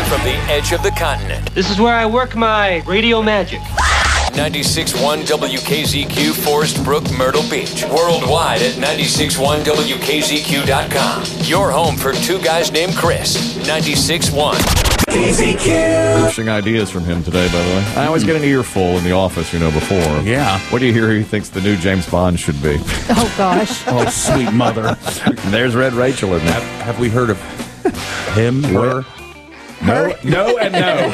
from the edge of the continent. This is where I work my radio magic. 96.1 WKZQ, Forest Brook, Myrtle Beach. Worldwide at 96.1WKZQ.com. Your home for two guys named Chris. 96.1 KZQ. Interesting ideas from him today, by the way. I always get an earful in the office, before. Yeah. What do you hear he thinks the new James Bond should be? Oh, gosh. Oh, sweet mother. There's Red Rachel in there. Have we heard of him, her? No, and no.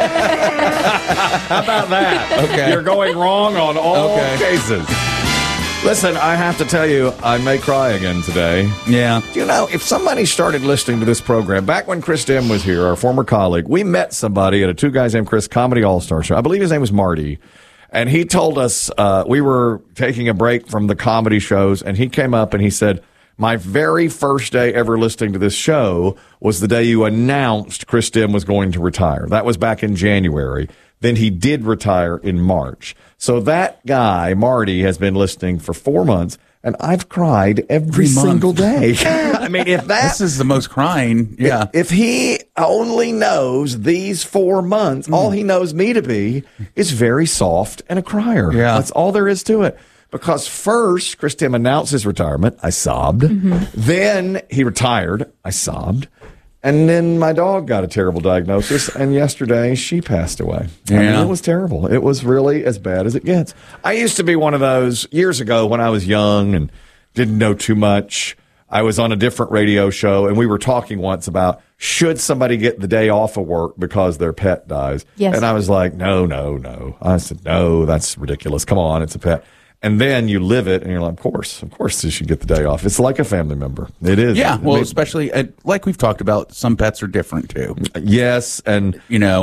How about that? Okay. You're going wrong on all cases. Listen, I have to tell you, I may cry again today. Yeah. If somebody started listening to this program, back when Chris Dim was here, our former colleague, we met somebody at a Two Guys Named Chris Comedy All-Star show. I believe his name was Marty. And he told us we were taking a break from the comedy shows, and he came up and he said, my very first day ever listening to this show was the day you announced Chris Dim was going to retire. That was back in January. Then he did retire in March. So that guy, Marty, has been listening for 4 months, and I've cried every single day. I mean, if that... This is the most crying, yeah. If he only knows these 4 months, all he knows me to be is very soft and a crier. Yeah. That's all there is to it. Because first, Chris Dim announced his retirement. I sobbed. Then he retired. I sobbed. And then my dog got a terrible diagnosis. And yesterday, she passed away. Yeah. I mean, it was terrible. It was really as bad as it gets. I used to be one of those years ago when I was young and didn't know too much. I was on a different radio show, and we were talking once about should somebody get the day off of work because their pet dies. Yes. And I was like, no. I said, no, that's ridiculous. Come on, it's a pet. And then you live it, and you're like, of course you should get the day off. It's like a family member. It is. Yeah, well, especially, like we've talked about, some pets are different, too. Yes, and...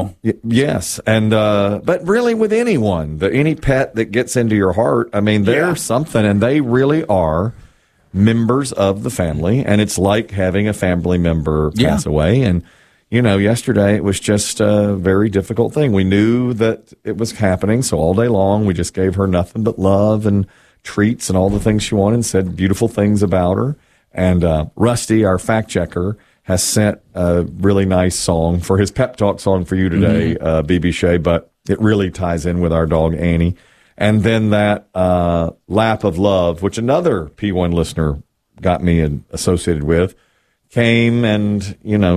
Yes, and but really with anyone, any pet that gets into your heart, I mean, they're something, and they really are members of the family, and it's like having a family member pass away, and... yesterday it was just a very difficult thing. We knew that it was happening, so all day long we just gave her nothing but love and treats and all the things she wanted and said beautiful things about her. And Rusty, our fact checker, has sent a really nice song for his pep talk song for you today, BB Shea, but it really ties in with our dog Annie. And then that Lap of Love, which another P1 listener got me associated with, came and,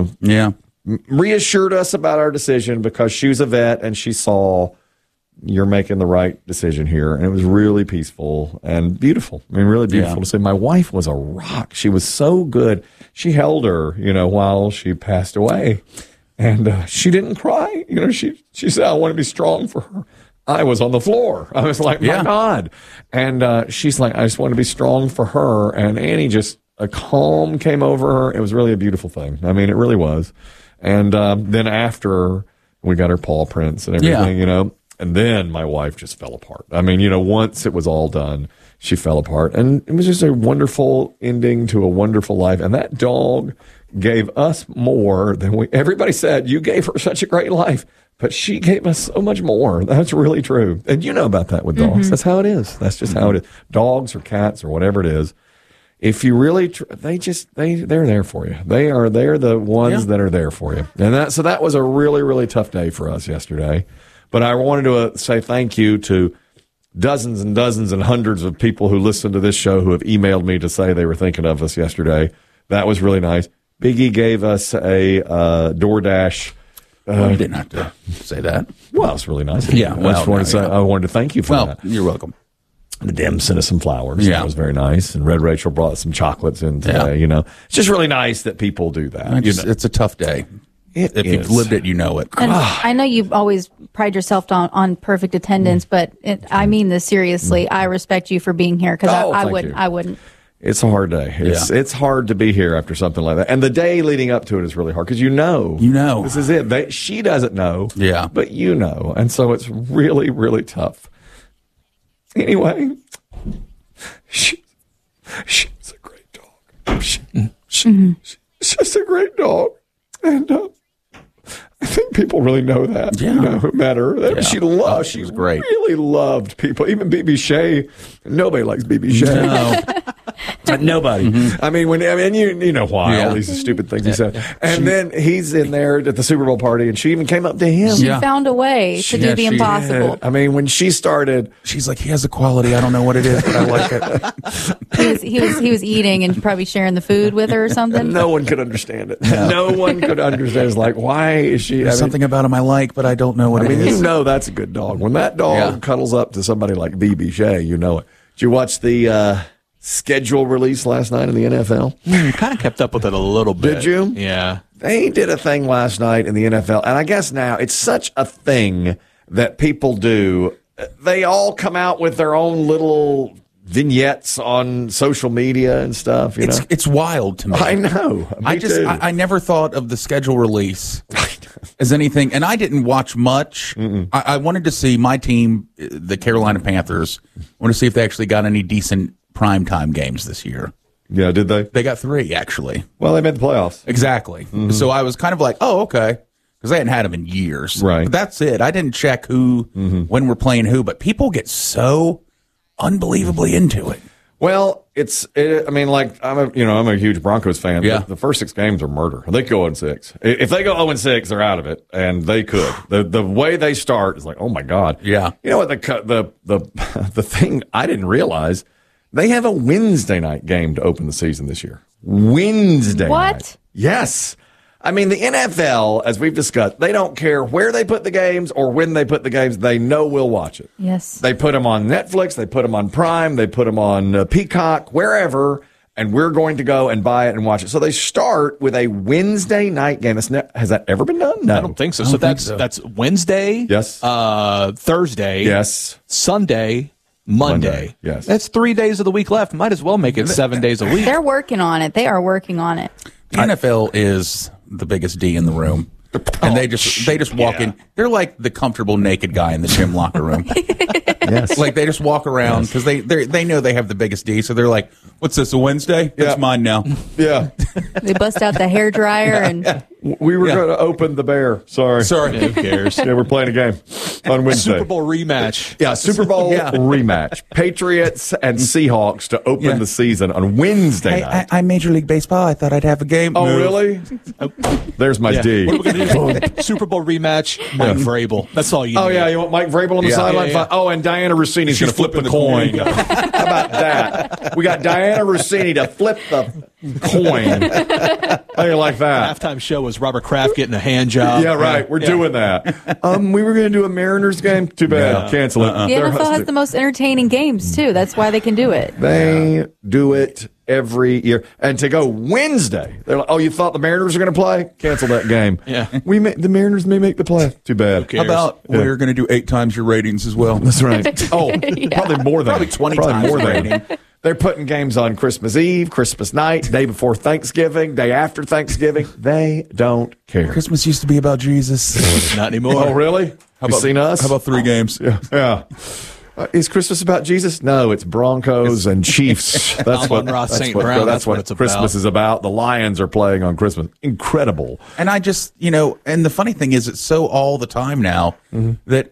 reassured us about our decision because she's a vet and she saw you're making the right decision here. And it was really peaceful and beautiful. I mean, really beautiful to see. My wife was a rock. She was so good. She held her, while she passed away. And she didn't cry. She said, I want to be strong for her. I was on the floor. I was like, my God. And she's like, I just want to be strong for her. And Annie a calm came over her. It was really a beautiful thing. I mean, it really was. And then after we got her paw prints and everything, and then my wife just fell apart. I mean, once it was all done, she fell apart. And it was just a wonderful ending to a wonderful life. And that dog gave us more than everybody said, you gave her such a great life, but she gave us so much more. That's really true. And you know about that with dogs. That's how it is. That's just how it is. Dogs or cats or whatever it is. If you really, they're there for you. They're the ones that are there for you. And so that was a really, really tough day for us yesterday. But I wanted to say thank you to dozens and dozens and hundreds of people who listen to this show who have emailed me to say they were thinking of us yesterday. That was really nice. Biggie gave us a DoorDash. You didn't have to say that. Well, it's really nice. Yeah. I wanted to thank you for that. You're welcome. The Dim sent us some flowers. Yeah. That was very nice. And Red Rachel brought some chocolates in today. It's just really nice that people do that. It's a tough day. If you've lived it, you know it. And I know you always pride yourself on perfect attendance, but I mean this seriously. I respect you for being here because I wouldn't. It's a hard day. It's hard to be here after something like that. And the day leading up to it is really hard because you know. This is it. She doesn't know. Yeah. But you know. And so it's really, really tough. Anyway, she's a great dog. She's just a great dog. And I think people really know that. Who met her. She was great. Really loved people. Even BB Shea. Nobody likes BB Shea. No. Nobody. I mean, you know why all these stupid things he said. And then he's in there at the Super Bowl party, and she even came up to him. She found a way to do the impossible. Did. I mean, when she started, she's like, he has a quality. I don't know what it is, but I like it. He was eating and probably sharing the food with her or something. No one could understand it. No one could understand. It's like, why is she? There's something about him I like, but I don't know what it is. You know that's a good dog. When that dog cuddles up to somebody like BB Shea, you know it. Did you watch the schedule release last night in the NFL? Kind of kept up with it a little bit. Did you? Yeah. They did a thing last night in the NFL, and I guess now it's such a thing that people do. They all come out with their own little vignettes on social media and stuff. You know? It's wild to me. I know. I never thought of the schedule release as anything, and I didn't watch much. I wanted to see my team, the Carolina Panthers. I want to see if they actually got any decent primetime games this year. Yeah, did they? They got 3, actually. Well, they made the playoffs. Exactly. So I was kind of like, oh, okay. Because they hadn't had them in years. Right. But that's it. I didn't check when we're playing who, but people get so unbelievably into it. Well, I mean, like I'm a huge Broncos fan. Yeah. The first 6 games are murder. They go 0-6. If they go 0-6, they're out of it, and they could. The way they start is like, oh my God. Yeah. You know what? The thing I didn't realize, they have a Wednesday night game to open the season this year. Wednesday night. Yes. I mean, the NFL, as we've discussed, they don't care where they put the games or when they put the games. They know we'll watch it. Yes. They put them on Netflix. They put them on Prime. They put them on Peacock, wherever, and we're going to go and buy it and watch it. So they start with a Wednesday night game. Has that ever been done? No. I don't think so. So that's Wednesday. Yes. Thursday. Yes. Sunday. Monday. Yes. That's 3 days of the week left. Might as well make it 7 days a week. They're working on it. They are working on it. The NFL is the biggest D in the room. And they just walk in. They're like the comfortable naked guy in the gym locker room. Yes. Like they just walk around because they know they have the biggest D. So they're like, what's this, a Wednesday? That's mine now. Yeah. They bust out the hairdryer and We were going to open the bear. Sorry. Who cares? Yeah, we're playing a game on Wednesday. Super Bowl rematch. Yeah, Super Bowl rematch. Patriots and Seahawks to open the season on Wednesday night. I'm Major League Baseball. I thought I'd have a game. Oh, really? There's my D. What are we going to do? Super Bowl rematch, Mike Vrabel. That's all you need. Oh, yeah, you want Mike Vrabel on the sideline? Yeah. Oh, and Diana Rossini's going to flip the coin. How about that? We got Diana Rossini to flip the coin. How do you like that? Halftime show was Robert Kraft getting a hand job. Yeah, right. We're doing that. We were going to do a Mariners game. Too bad. Cancel it. the NFL has the most entertaining games, too. That's why they can do it. They do it every year. And to go Wednesday, they're like, oh, you thought the Mariners were going to play? Cancel that game. Yeah. The Mariners may make the play. Too bad. How about we're going to do 8 times your ratings as well? That's right. Oh, probably more than. Probably 20 times more rating. than. They're putting games on Christmas Eve, Christmas night, day before Thanksgiving, day after Thanksgiving. They don't care. Christmas used to be about Jesus. Not anymore. Oh, really? Have you seen us? How about 3 games? Yeah. Is Christmas about Jesus? No, it's Broncos and Chiefs. That's what it's Christmas is about. The Lions are playing on Christmas. Incredible. And I just, and the funny thing is, it's so all the time now that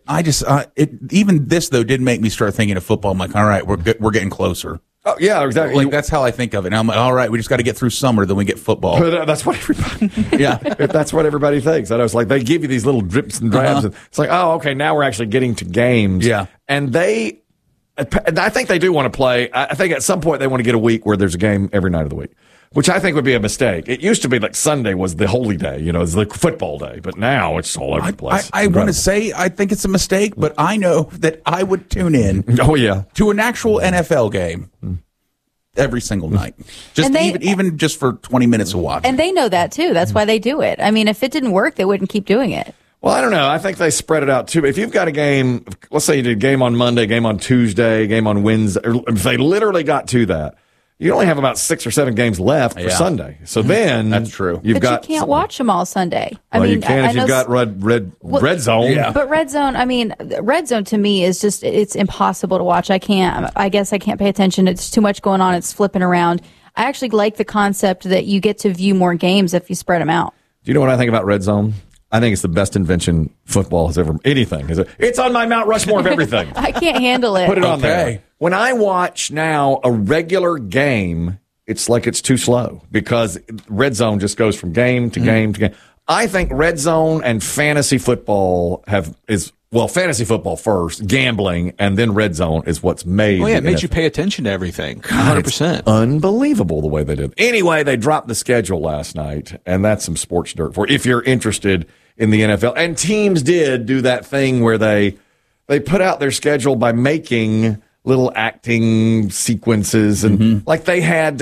even this though did make me start thinking of football. I'm like, all right, we're getting closer. Oh, yeah, exactly. Like that's how I think of it. And I'm like, all right, we just got to get through summer, then we get football. But that's what everybody. That's what everybody thinks. And I was like, they give you these little drips and drabs. And it's like, oh, okay, now we're actually getting to games. Yeah, and I think they do want to play. I think at some point they want to get a week where there's a game every night of the week, which I think would be a mistake. It used to be like Sunday was the holy day, it's the football day, but now it's all over the place. I want to say I think it's a mistake, but I know that I would tune in. Oh yeah, to an actual NFL game every single night, even just for 20 minutes of watch. And they know that too. That's why they do it. I mean, if it didn't work, they wouldn't keep doing it. Well, I don't know. I think they spread it out too. If you've got a game, let's say you did a game on Monday, game on Tuesday, game on Wednesday, if they literally got to that, you only have about 6 or 7 games left for Sunday. So then that's true. You can't watch them all Sunday. You can if you've got Red Zone. Yeah. But Red Zone, Red Zone to me is just, it's impossible to watch. I guess I can't pay attention. It's too much going on. It's flipping around. I actually like the concept that you get to view more games if you spread them out. Do you know what I think about Red Zone? I think it's the best invention football has ever, anything. It's on my Mount Rushmore of everything. I can't handle it. Put it on there. When I watch now a regular game it's like it's too slow because Red Zone just goes from game to game to game. I think Red Zone and fantasy football fantasy football first, gambling, and then Red Zone is what's made. Oh, yeah, it made you pay attention to everything. 100%. Unbelievable the way they did. Anyway, they dropped the schedule last night, and that's some sports dirt for if you're interested in the NFL. And teams did do that thing where they put out their schedule by making little acting sequences. And like they had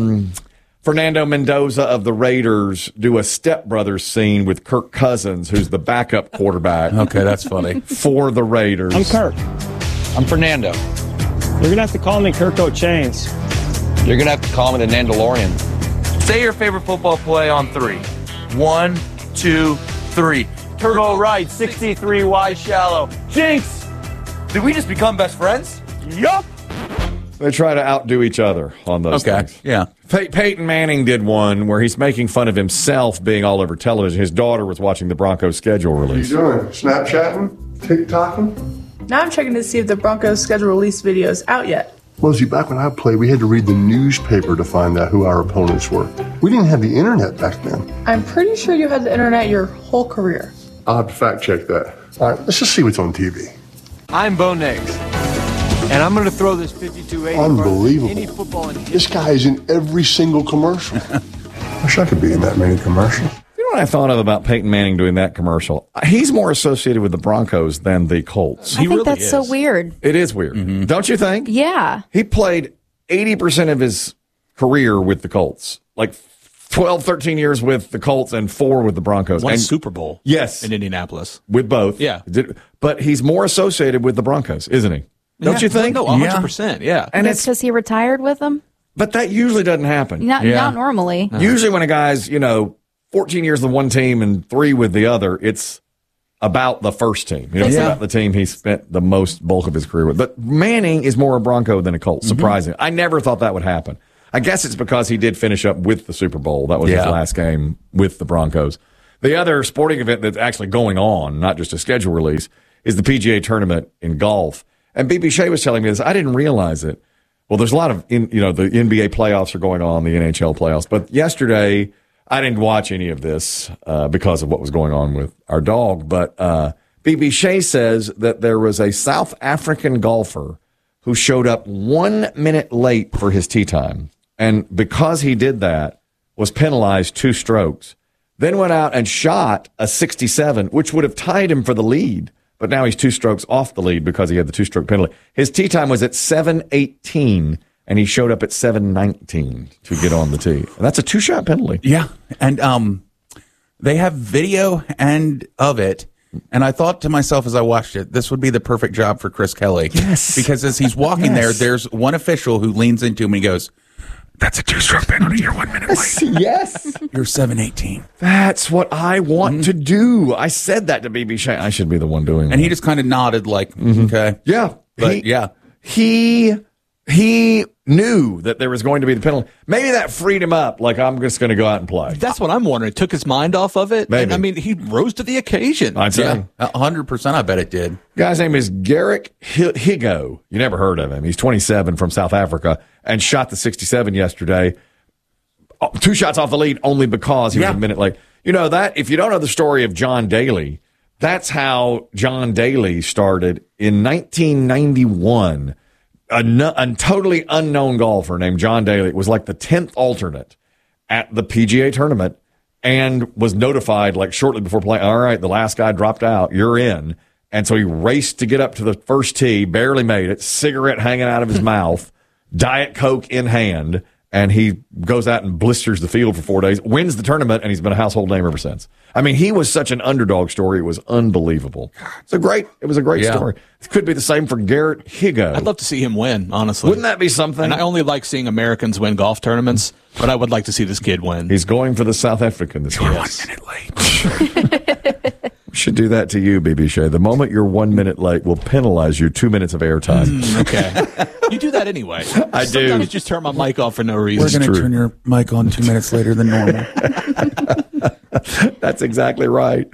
Fernando Mendoza of the Raiders do a Step Brothers scene with Kirk Cousins, who's the backup quarterback. Okay, that's funny. For the Raiders. I'm Kirk. I'm Fernando. You're going to have to call me Kirk O'Chains. You're going to have to call me the Nandalorian. Say your favorite football play on 3. 1, 2, 3. Turbo right, 63 wide shallow. Jinx! Did we just become best friends? Yup! They try to outdo each other on those things. Yeah. Peyton Manning did one where he's making fun of himself being all over television. His daughter was watching the Broncos schedule release. What are you doing? Snapchatting? TikToking? Now I'm checking to see if the Broncos schedule release video is out yet. Well, see, back when I played, we had to read the newspaper to find out who our opponents were. We didn't have the internet back then. I'm pretty sure you had the internet your whole career. I'll have to fact check that. All right, let's just see what's on TV. I'm Bo Nix, and I'm going to throw this 52-80. Unbelievable. Any football in This guy is in every single commercial. Wish I could be in that many commercials. You know what I thought of about Peyton Manning doing that commercial? He's more associated with the Broncos than the Colts. I think that's so weird. It is weird. Don't you think? Yeah. He played 80% of his career with the Colts. Like 12, 13 years with the Colts and 4 with the Broncos. One and, Super Bowl. Yes. In Indianapolis. With both. Yeah. But he's more associated with the Broncos, isn't he? Don't you think? No, 100%. Yeah. And That's because he retired with them? But that usually doesn't happen. Not normally. Usually when a guy's, 14 years with one team and 3 with the other, it's about the first team. It's about the team he spent the most bulk of his career with. But Manning is more a Bronco than a Colt, surprising. I never thought that would happen. I guess it's because he did finish up with the Super Bowl. That was his last game with the Broncos. The other sporting event that's actually going on, not just a schedule release, is the PGA tournament in golf. And B.B. Shea was telling me this. I didn't realize it. Well, there's a lot of, the NBA playoffs are going on, the NHL playoffs. But yesterday, I didn't watch any of this because of what was going on with our dog. But B.B. Shea says that there was a South African golfer who showed up 1 minute late for his tee time. And because he did that, was penalized 2 strokes. Then went out and shot a 67, which would have tied him for the lead. But now he's 2 strokes off the lead because he had the 2-stroke penalty. His tee time was at 7:18, and he showed up at 7:19 to get on the tee. And that's a 2-shot penalty. Yeah, and they have video of it. And I thought to myself as I watched it, this would be the perfect job for Chris Kelly. Yes. Because as he's walking there, there's one official who leans into him and he goes, "That's a 2-stroke penalty. You're 1 minute late." Yes. You're 7:18. That's what I want to do. I said that to B.B. Shea. I should be the one doing it. And he just kind of nodded like, okay. Yeah. But He knew that there was going to be the penalty. Maybe that freed him up. Like, I'm just going to go out and play. That's what I'm wondering. It took his mind off of it. Maybe. And, he rose to the occasion. I'd say. 100% I bet it did. Guy's name is Garrick Higo. You never heard of him. He's 27 from South Africa and shot the 67 yesterday. 2 shots off the lead only because he was a minute late. You know that, if you don't know the story of John Daly, that's how John Daly started in 1991. A totally unknown golfer named John Daly was like the 10th alternate at the PGA tournament and was notified like shortly before playing. All right, the last guy dropped out. You're in. And so he raced to get up to the first tee, barely made it, cigarette hanging out of his mouth, Diet Coke in hand, and he goes out and blisters the field for 4 days, wins the tournament, and he's been a household name ever since. I mean, he was such an underdog story. It was unbelievable. It was a great story. It could be the same for Garrett Higo. I'd love to see him win, honestly. Wouldn't that be something? And I only like seeing Americans win golf tournaments, but I would like to see this kid win. He's going for the South African this year. 1 minute late. We should do that to you, B.B. Shea. The moment you're 1 minute late, we'll penalize you 2 minutes of airtime. Okay. You do that anyway. I do. Sometimes just turn my mic off for no reason. We're going to turn your mic on 2 minutes later than normal. That's exactly right.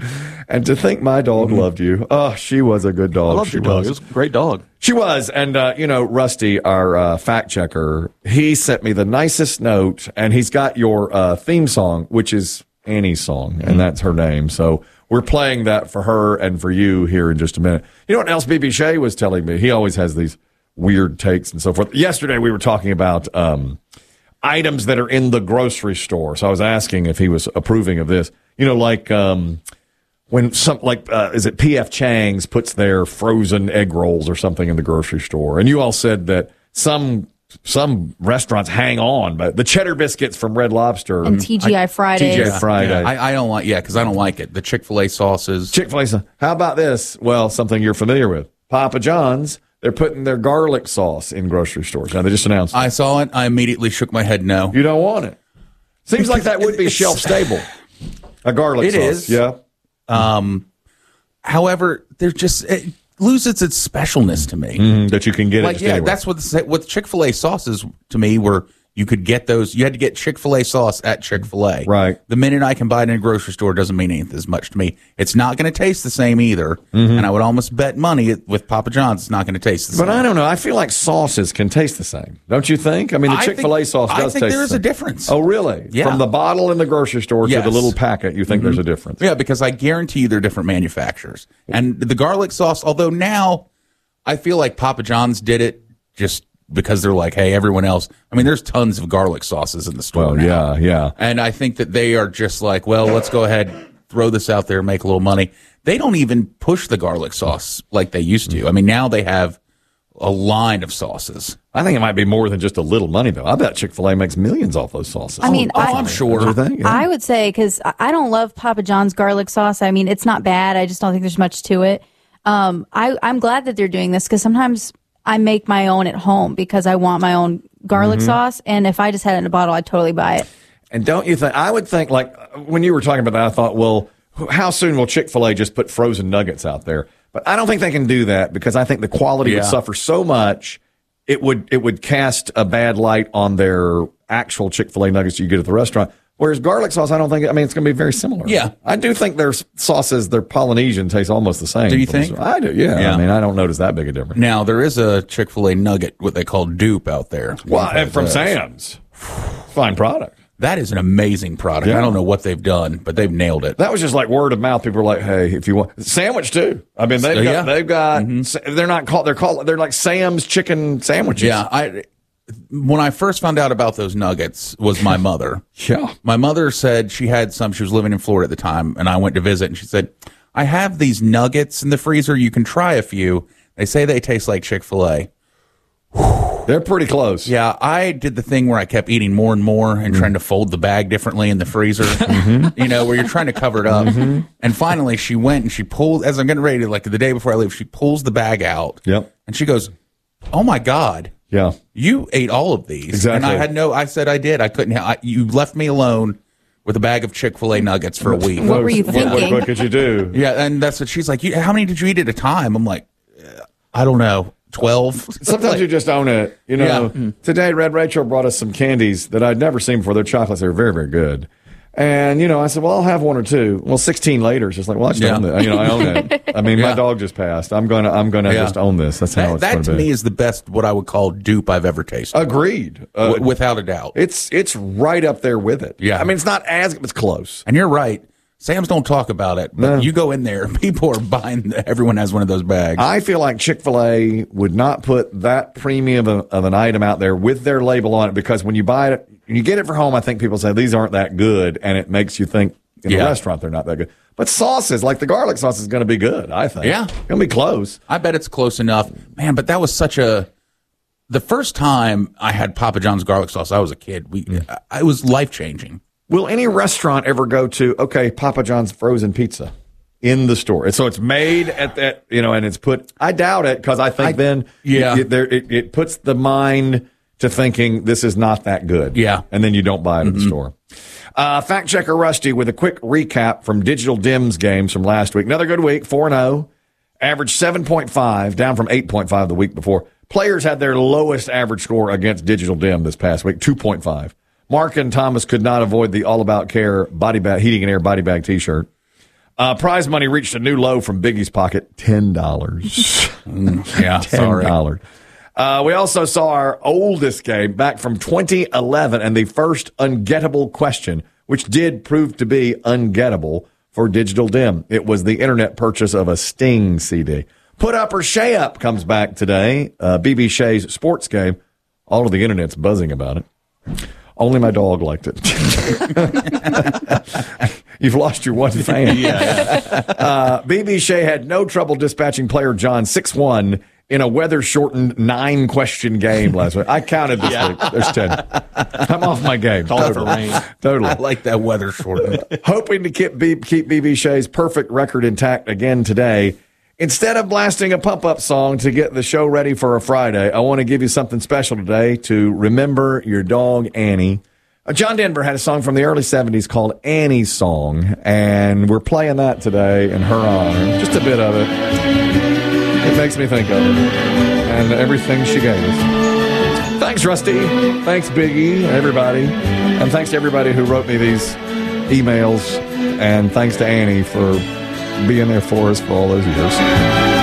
And to think my dog loved you. Oh, she was a good dog. I loved your dog. It was a great dog. She was. And, Rusty, our fact checker, he sent me the nicest note, and he's got your theme song, which is Annie's song, and that's her name. So we're playing that for her and for you here in just a minute. You know what else BB Shea was telling me? He always has these weird takes and so forth. Yesterday we were talking about items that are in the grocery store. So I was asking if he was approving of this. You know, like when is it P.F. Chang's puts their frozen egg rolls or something in the grocery store. And you all said that some restaurants hang on, but the cheddar biscuits from Red Lobster and TGI Fridays. TGI Friday. I don't like, because I don't like it. The Chick-fil-A sauces. Chick-fil-A. How about this? Well, something you're familiar with. Papa John's. They're putting their garlic sauce in grocery stores. Now, they just announced it. I saw it. I immediately shook my head no. You don't want it. Seems like that would be shelf stable. A garlic sauce. It is. Yeah. However, it loses its specialness to me. That you can get it anywhere. That's what Chick-fil-A sauces to me were. You could get those. You had to get Chick-fil-A sauce at Chick-fil-A. Right. The minute I can buy it in a grocery store doesn't mean anything as much to me. It's not going to taste the same either. And I would almost bet money with Papa John's it's not going to taste the same. But I don't know. I feel like sauces can taste the same. Don't you think? I mean, the Chick-fil-A sauce does taste the same. I think there is a difference. Oh, really? Yeah. From the bottle in the grocery store to the little packet, you think there's a difference? Yeah, because I guarantee you they're different manufacturers. And the garlic sauce, although now I feel like Papa John's did it just because they're like, hey, everyone else. I mean, there's tons of garlic sauces in the store now. Yeah. And I think that they are just like, well, let's go ahead, throw this out there, make a little money. They don't even push the garlic sauce like they used to. I mean, now they have a line of sauces. I think it might be more than just a little money, though. I bet Chick-fil-A makes millions off those sauces. I mean, I'm sure. I would say, because I don't love Papa John's garlic sauce. I mean, it's not bad. I just don't think there's much to it. I'm glad that they're doing this because sometimes I make my own at home because I want my own garlic sauce. And if I just had it in a bottle, I'd totally buy it. And don't you think, I would think, like, when you were talking about that, I thought, well, how soon will Chick-fil-A just put frozen nuggets out there? But I don't think they can do that because I think the quality would suffer so much, it would cast a bad light on their actual Chick-fil-A nuggets you get at the restaurant. Whereas garlic sauce, I don't think, it's going to be very similar. Yeah. I do think their sauces, their Polynesian, taste almost the same. Do you think? I do, yeah. I mean, I don't notice that big a difference. Now, there is a Chick-fil-A nugget, what they call dupe out there. Well, and from Sam's. Fine product. That is an amazing product. Yeah. I don't know what they've done, but they've nailed it. That was just like word of mouth. People were like, hey, if you want sandwich too. I mean, they've got, they're like Sam's chicken sandwiches. Yeah. When I first found out about those nuggets was my mother. Yeah. My mother said she had some. She was living in Florida at the time, and I went to visit, and she said, I have these nuggets in the freezer. You can try a few. They say they taste like Chick-fil-A. They're pretty close. Yeah, I did the thing where I kept eating more and more and trying to fold the bag differently in the freezer, you know, where you're trying to cover it up. And finally, she went and she pulled, as I'm getting ready to, like the day before I leave, she pulls the bag out. Yep. And she goes, oh, my God. Yeah. You ate all of these. Exactly. And I said I did. I couldn't. You left me alone with a bag of Chick-fil-A nuggets for a week. What were you thinking? What could you do? Yeah, and that's what she's like. How many did you eat at a time? I'm like, I don't know. 12. Sometimes you just own it. You know, Today Red Rachel brought us some candies that I'd never seen before. They're chocolates. They're very, very good. And, I said, well, I'll have one or two. Well, 16 later, it's just like, well, I just own it. I own it. I mean, my dog just passed. I'm going to just own this. That's how it's going to be. That to me is the best, what I would call dupe I've ever tasted. Agreed. Without a doubt. It's right up there with it. Yeah. I mean, it's not it's close. And you're right. Sam's don't talk about it, but you go in there, people are buying, everyone has one of those bags. I feel like Chick-fil-A would not put that premium of an item out there with their label on it because when you buy it, when you get it for home, I think people say these aren't that good, and it makes you think in the restaurant they're not that good. But sauces, like the garlic sauce is going to be good, I think. Yeah. It's going to be close. I bet it's close enough. Man, but that was the first time I had Papa John's garlic sauce, I was a kid. It was life-changing. Will any restaurant ever go to, Papa John's frozen pizza in the store? So it's made at that, and it's put, I doubt it because I think it puts the mind to thinking this is not that good. Yeah. And then you don't buy it at the store. Fact checker Rusty with a quick recap from Digital Dim's games from last week. Another good week, 4-0, average 7.5, down from 8.5 the week before. Players had their lowest average score against Digital Dim this past week, 2.5. Mark and Thomas could not avoid the All About Care body bag, heating and air body bag T-shirt. Prize money reached a new low from Biggie's pocket, $10. Yeah, $10. We also saw our oldest game back from 2011 and the first ungettable question, which did prove to be ungettable for Digital Dim. It was the internet purchase of a Sting CD. Put Up or Shay Up comes back today. BB Shay's sports game. All of the internet's buzzing about it. Only my dog liked it. You've lost your one fan. BB Shay had no trouble dispatching player John 6-1 in a weather-shortened 9-question game last week. I counted this week. There's 10. I'm off my game. Totally. I like that weather shortened. Hoping to keep BB Shay's perfect record intact again today. Instead of blasting a pump-up song to get the show ready for a Friday, I want to give you something special today to remember your dog, Annie. John Denver had a song from the early 70s called Annie's Song, and we're playing that today in her honor. Just a bit of it. It makes me think of her and everything she gave us. Thanks, Rusty. Thanks, Biggie, everybody. And thanks to everybody who wrote me these emails. And thanks to Annie for being there for us for all those years.